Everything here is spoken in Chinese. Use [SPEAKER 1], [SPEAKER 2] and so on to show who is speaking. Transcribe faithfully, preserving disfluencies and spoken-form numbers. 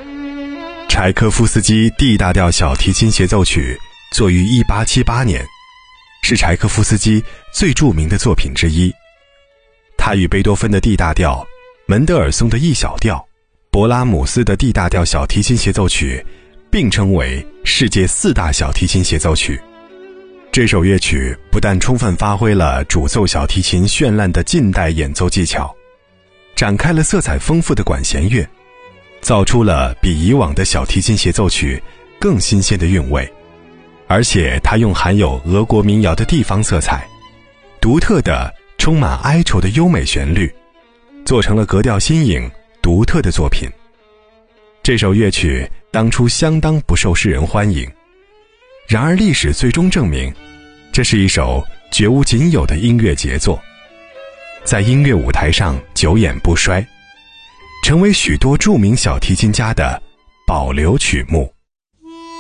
[SPEAKER 1] 柴科夫斯基 D 大调小提琴协奏曲作于一八七八年，是柴科夫斯基最著名的作品之一。它与贝多芬的 D 大调、门德尔松的 E 小调、勃拉姆斯的 D 大调小提琴协奏曲并称为世界四大小提琴协奏曲。这首乐曲不但充分发挥了主奏小提琴绚烂的近代演奏技巧，展开了色彩丰富的管弦乐，造出了比以往的小提琴协奏曲更新鲜的韵味，而且它用含有俄国民谣的地方色彩，独特的充满哀愁的优美旋律，做成了格调新颖独特的作品。这首乐曲当初相当不受世人欢迎，然而历史最终证明，这是一首绝无仅有的音乐杰作，在音乐舞台上久演不衰，成为许多著名小提琴家的保留曲目。